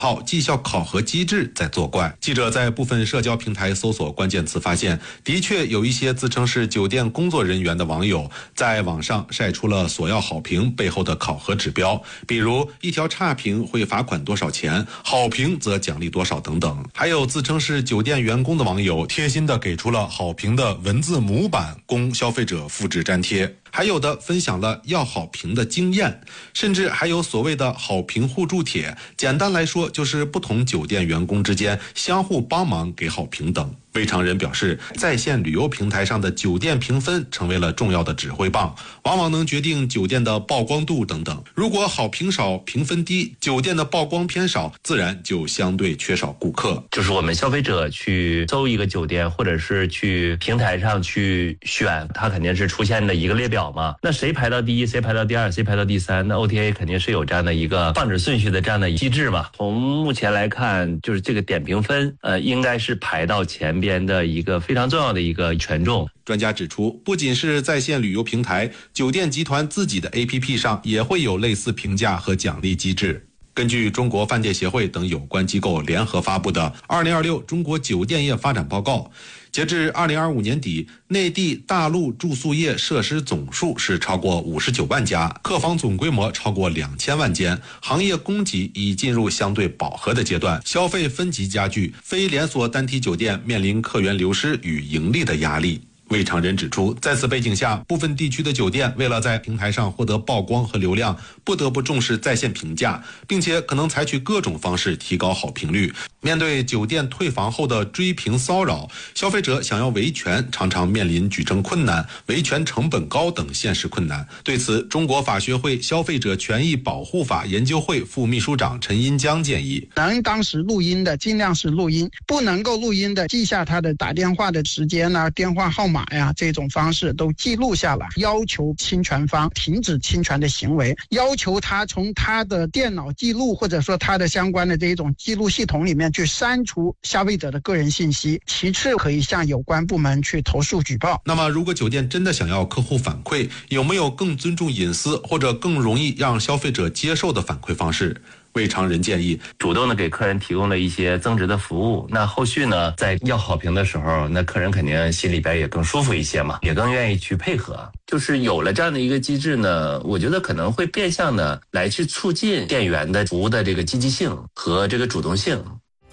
套绩效考核机制在作怪。记者在部分社交平台搜索关键词发现，的确有一些自称是酒店工作人员的网友在网上晒出了索要好评背后的考核指标，比如一条差评会罚款多少钱，好评则奖励多少等等。还有自称是酒店员工的网友贴心的给出了好评的文字模板供消费者复制粘贴，还有的分享了要好评的经验，甚至还有所谓的好评互助帖，简单来说就是不同酒店员工之间相互帮忙给好评等。魏常人表示，在线旅游平台上的酒店评分成为了重要的指挥棒，往往能决定酒店的曝光度等等。如果好评少，评分低，酒店的曝光偏少，自然就相对缺少顾客。 就是我们消费者去搜一个酒店，或者是去平台上去选，它肯定是出现的一个列表嘛。那谁排到第一，谁排到第二，谁排到第三，那 OTA 肯定是有这样的一个放置顺序的这样的机制嘛。从目前来看，就是这个点评分应该是排到前边的一个非常重要的一个权重。 专家指出，不仅是在线旅游平台，酒店集团自己的 APP 上也会有类似评价和奖励机制。根据中国饭店协会等有关机构联合发布的2026中国酒店业发展报告，截至2025年底，内地大陆住宿业设施总数是超过59万家，客房总规模超过2000万间，行业供给已进入相对饱和的阶段，消费分级加剧，非连锁单体酒店面临客源流失与盈利的压力。魏常人指出，在此背景下，部分地区的酒店为了在平台上获得曝光和流量，不得不重视在线评价，并且可能采取各种方式提高好评率。面对酒店退房后的追评骚扰，消费者想要维权常常面临举证困难、维权成本高等现实困难。对此，中国法学会消费者权益保护法研究会副秘书长陈荫江建议， 能当时录音的尽量是录音，不能够录音的记下他的打电话的时间啊、电话号码呀，这种方式都记录下来，要求侵权方停止侵权的行为，要求他从他的电脑记录或者说他的相关的这种记录系统里面去删除消费者的个人信息。其次，可以向有关部门去投诉举报。 那么，如果酒店真的想要客户反馈，有没有更尊重隐私或者更容易让消费者接受的反馈方式？魏常人建议， 主动的给客人提供了一些增值的服务，那后续呢，在要好评的时候，那客人肯定心里边也更舒服一些嘛，也更愿意去配合。就是有了这样的一个机制呢，我觉得可能会变相的来去促进店员的服务的这个积极性和这个主动性。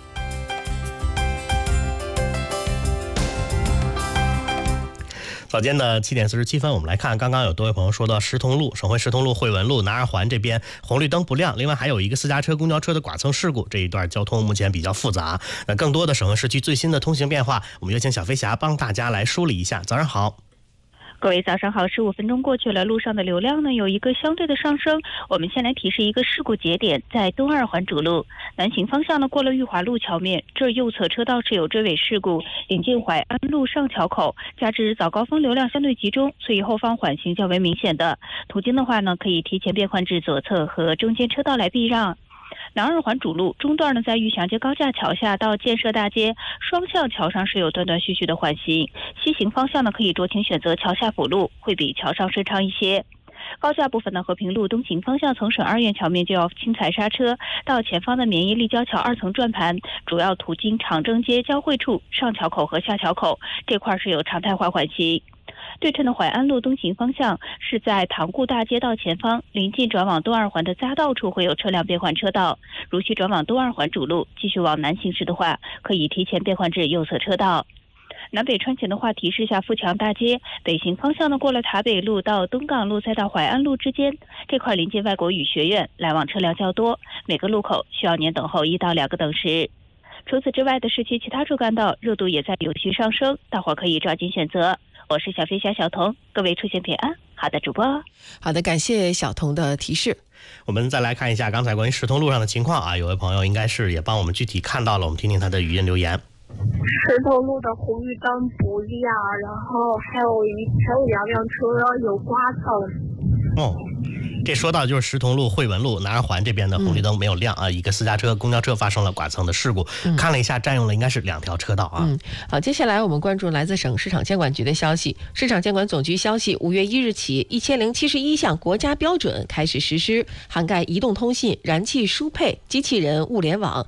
早间的7点47分，我们来看，刚刚有多位朋友说到石通路、省会石通路、惠文路、南二环这边红绿灯不亮，另外还有一个私家车、公交车的剐蹭事故，这一段交通目前比较复杂。那更多的省会市区最新的通行变化，我们有请小飞侠帮大家来梳理一下。早上好。 各位早上好，15分钟过去了，路上的流量呢有一个相对的上升。我们先来提示一个事故节点，在东二环主路南行方向呢，过了裕华路桥面，这儿右侧车道是有追尾事故，临近淮安路上桥口，加之早高峰流量相对集中，所以后方缓行较为明显的。途经的话呢，可以提前变换至左侧和中间车道来避让。南二环主路中段呢，在玉祥街高架桥下到建设大街双向桥上是有断断续续的缓行，西行方向呢可以酌情选择桥下辅路，会比桥上顺畅一些。高架部分呢，和平路东行方向从省二院桥面就要轻踩刹车，到前方的绵延立交桥2层转盘，主要途经长征街交汇处、上桥口和下桥口这块是有常态化缓行。对称的淮安路东行方向是在塘沽大街道前方，临近转往东二环的匝道处会有车辆变换车道。如需转往东二环主路，继续往南行驶的话，可以提前变换至右侧车道。南北穿前的话，提示下富强大街北行方向呢，过了塔北路到东港路再到淮安路之间，这块临近外国语学院，来往车辆较多，每个路口需要您等候1到2个等时。除此之外的市区其他主干道热度也在有序上升，大伙可以抓紧选择。我是小飞侠小童，各位出行平安。好的，主播。 好的，感谢小童的提示。 我们再来看一下刚才关于石通路上的情况啊，有位朋友应该是也帮我们具体看到了，我们听听他的语音留言。 石头路的红绿灯不亮，然后还有2辆车有刮蹭。 这说到就是石桐路、惠文路、南二环这边的红绿灯没有亮啊，一个私家车、公交车发生了剐蹭的事故，看了一下，占用了应该是2条车道啊。 好，接下来我们关注来自省市场监管局的消息。市场监管总局消息，5月1日起，1071项国家标准开始实施，涵盖移动通信、燃气输配、机器人、物联网、